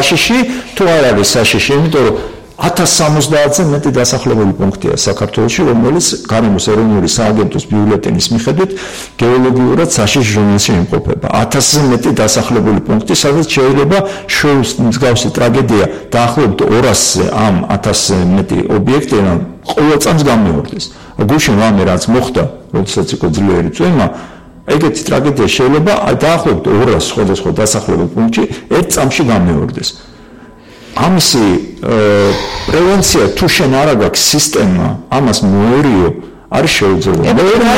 საშიში, თუ არ არის საშიში, იმიტომ რომ 1070-ზე მეტი დასახლებული პუნქტია საქართველოში, რომელიც გარემოს ეროვნული სააგენტოს ბიულეტენის მიხედვით გეოლოგიურად საშიში ზონაში იმყოფება. 1000-ზე მეტი დასახლებული პუნქტი, სადაც შეიძლება შოუს მსგავსი ტრაგედია დაახლოებით 200-ზე ამ 1000-ზე მეტი ობიექტიდან ყოველ წამს გამეორდეს. გუშინ რამე რაც მოხდა, როდესაც იყო ძლიერი წვიმა, ეგეთი ტრაგედია შეიძლება დაახლოებით 200 სხვადასხვა დასახლებულ პუნქტში ერთ წამში გამეორდეს. ამისი პრევენცია თუ შენ არ აქვს სისტემა, ამას მოერიო არის შეუძლებელი.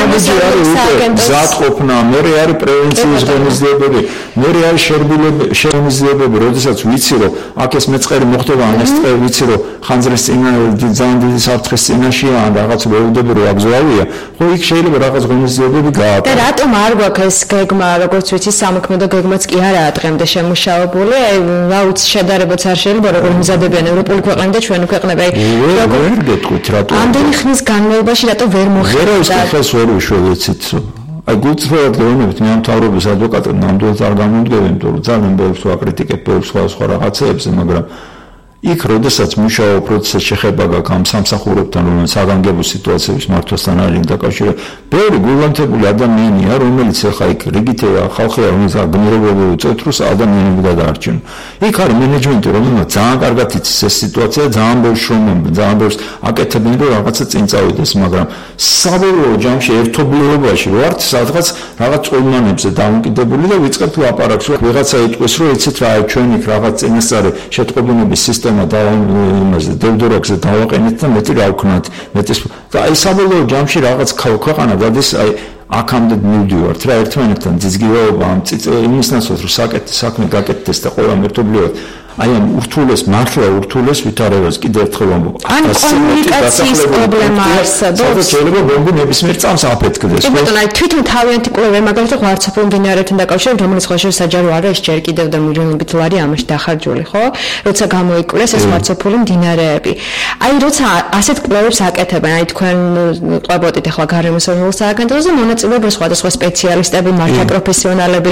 მზადყოფნა, მერე არის პრევენციის ღონისძიებები, მერე არის შერბილები, როდესაც ვიცი რომ აქ ეს მეწყერი მოხდება, ან ეს წვე ვიცი რომ ხანძრის წინა ძალიან დიდი საფრთხის წინაშია, ან რაღაც ველოდები რომ აგზავია, ხო იქ შეიძლება რაღაც ღონისძიებები გააკეთო. და რატომ არ გვაქვს ეს გეგმა, როგორც ვიცი, სამოქმედო გეგმაც კი არაა დღემდე შემუშავებული, რა ვიცი, შედარებაც არ შეიძლება, როგორ მზადებიან ევროპული ქვეყნები და ჩვენი ქვეყნები. ვერ გეტყვით რატომ? ამდენი ხნის განმავლობაში რატომ ვერ ვერ ეს ვერ უშველეცით. აი გულწრფელად გეუბნებით მე ამ მთავრობის ადვოკატად ნამდვილად არ გამომდგები, იმიტომ რომ ძალიან ბევრს ვაკრიტიკებ ბევრ სხვა რაღაცებზე, მაგრამ იქ როდესაც მუშაობ პროცესს შეხება გაქვს ამ სამსახურებთან, რომელიც საგანგებო სიტუაციების მართვასთან არის დაკავშირებული, ბევრი გულანთებული ადამიანია, რომელიც ახლა იქ რიგით ხალხია, რომელიც გმირობები უწევთ ადამიანები გადაარჩენ. იქ არის მენეჯმენტი, რომელმაც ძალიან კარგად იცის ეს სიტუაცია, ძალიან ბევრს შრომობენ, ძალიან ბევრს აკეთებენ, რომ რაღაცა წინ წავიდეს, მაგრამ საბოლოო ჯამში ერთობლიობაში რო ართ სადღაც რაღაც წვიმანებზე დამოკიდებული და ვიწყებთ ლაპარაკს, რომ ვიღაცა იტყვის, რომ იცით რა, ჩვენ იქ რაღაც წინასწარი შეტყობინების სისტემა იმაზე დევდორაკზე დავაყენეთ და მეტი რა ვქნათ, მეტის და აი საბოლოო ჯამში რაღაც ქვეყანა დადის აი აქამდე მივდივართ რა ერთმანეთთან ძიძგივეობა ამ იმის ნაცვლად რომ საქმე გაკეთდეს და ყველა ერთობლივად აი ამ ურთულეს მართლა ურთულეს ვითარებას კიდევ ერთხელ ვამბობ. ან კომუნიკაციის პრობლემა არსებობს. შეიძლება ბომბი ნებისმიერ წამს აფეთქდეს. ბატონო, აი თვითონ თავიანთი კვლევა მაგალითად ვარცოფულ მდინარეთან დაკავშირებით, რომელიც ხოლმე საჯარო არა, ეს ჯერ კიდევ და მილიონობით დოლარი ამაში დახარჯული, ხო? როცა გამოიკვლეს ეს ვარცოფული მდინარეები. აი როცა ასეთ კვლევებს აკეთებენ, აი თქვენ ყვებოდით ახლა გარემოს ეროვნულ სააგენტოზე მონაწილეობენ სხვადასხვა სპეციალისტები, მართლა პროფესიონალები.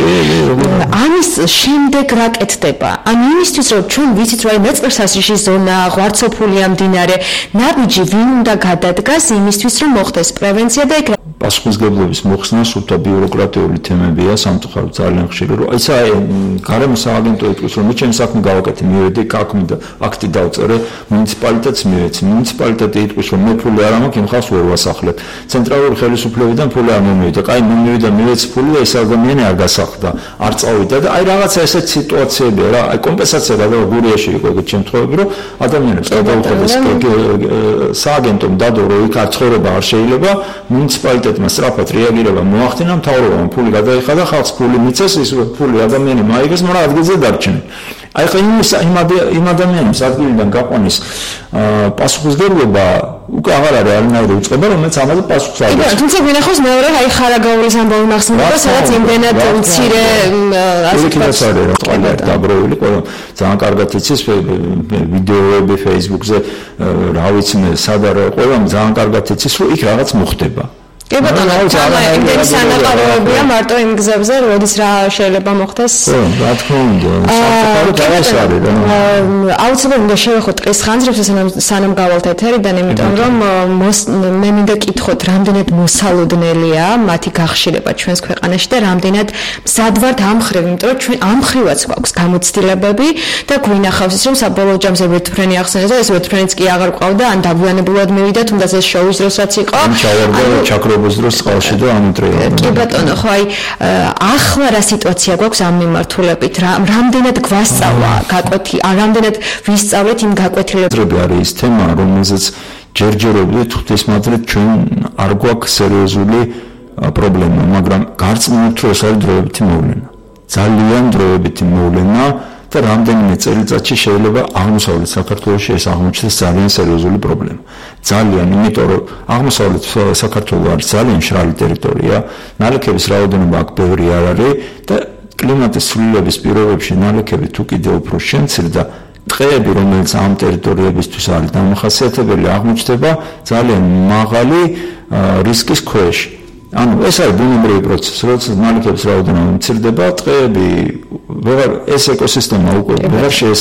ამის შემდეგ რა კეთდება? ან იმისთვის ჩვენ ვიცით რომ მეწყერს საშიში ზონა, ღვარცოფულია მდინარე, ნაბიჯი ვინ უნდა გადადგას იმისთვის რომ მოხდეს პრევენცია და ეგ პასუხისმგებლობის მოხსნა სულთა ბიუროკრატიული თემებია სამწუხაროდ ძალიან ხშირი რომ ისა გარემოს სააგენტო იტყვის რომ მე ჩემი საქმე გავაკეთე მივედი კაკმი და აქტი დავწერე მუნიციპალიტეტს მივეცი მუნიციპალიტეტი იტყვის რომ მე ფული არ მაქვს იმ ხალხს ვერ ვასახლებ ცენტრალური ხელისუფლებიდან ფული არ მომივიდა კაი მომივიდა მივეცი ფული და ეს ადამიანი არ გასახლდა არ წავიდა და აი რაღაცა ესეთ სიტუაციებია რა აი კომპენსაცია და გურიაში იყო ეგეთ შემთხვევები რომ ადამიანებს გადაუხადეს სააგენტომ დადო რომ იქ არ ცხოვრება არ შეიძლება მუნიციპალიტეტმა სწრაფად რეაგირება მოახდინა მთავრობამ ფული გადაიხადა ხალხს ფული მიწეს ის ფული ადამიანი მაიგეს მაგრამ ადგილზე დარჩნენ აი ხა იმ ადამიანის ადგილიდან გაყვანის პასუხისმგებლობა უკვე აღარ არის არანაირი უწყება რომელიც ამაზე პასუხს აღებს. კი, თუმცა გვინახავს მეორე აი ხარაგაულის ამბავი მახსოვდება სადაც იმდენად მცირე ასპექტს არის რა თქმა უნდა დაბრუნებული ყველა ძალიან კარგად იცის ვიდეოები Facebook-ზე რა ვიცი მე სადარ ყველა ძალიან კარგად იცის რომ იქ რაღაც მოხდება. კი ბატონო, იმდენი სანაყაროებია მარტო იმ გზებზე, როდის რა შეიძლება მოხდეს. რა თქმა უნდა, საფრთხე არის რა. აუცილებლად უნდა შევეხოთ ტყის ხანძრებს სანამ გავალთ ეთერიდან, იმიტომ რომ მე მინდა კითხოთ, რამდენად მოსალოდნელია მათი გახშირება ჩვენს ქვეყანაში და რამდენად მზად ვართ ამ მხრივ, იმიტომ რომ ჩვენ ამ მხრივაც გვაქვს გამოცდილებები და გვინახავს ის რომ საბოლოო ჯამზე ვერტფრენი ახსენეს და ეს ვერტფრენიც კი აღარ ყავდა, ან დაგვიანებულად მივიდა, თუნდაც ეს შოუის დროსაც იყო. ჩაქრობის დროს წყალში და ამოტრეა. კი ბატონო, ხო აი ახლა რა სიტუაცია გვაქვს ამ მიმართულებით? რამდენად გვასწავლა გაკვეთი, რამდენად ვისწავლეთ იმ გაკვეთილებას? არის ის თემა, რომელზეც ჯერჯერობით ღვთისმადლით ჩვენ არ გვაქვს სერიოზული პრობლემა, მაგრამ გარწმუნებთ რომ ეს არის დროებითი მოვლენა. ძალიან დროებითი მოვლენა და რამდენიმე წელიწადში შეიძლება აღმოსავლეთ საქართველოში ეს აღმოჩნდეს ძალიან სერიოზული პრობლემა. ძალიან, იმიტომ რომ აღმოსავლეთ საქართველო არის ძალიან მშრალი ტერიტორია, ნალექების რაოდენობა აქ ბევრი არ არის და კლიმატის ცვლილების პირობებში ნალექები თუ კიდევ უფრო შემცირდა, ტყეები, რომელიც ამ ტერიტორიებისთვის არის დამახასიათებელი, აღმოჩნდება ძალიან მაღალი რისკის ქვეშ. ანუ ეს არის ბუნებრივი პროცესი, როდესაც ნალექების რაოდენობა მცირდება, ტყეები ეს ეკოსისტემა უკვე ვერ